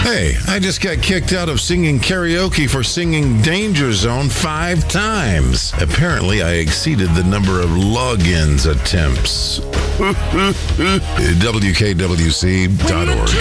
Hey, I just got kicked out of singing karaoke for singing Danger Zone 5 times. Apparently, I exceeded the number of logins attempts. WKWC.org.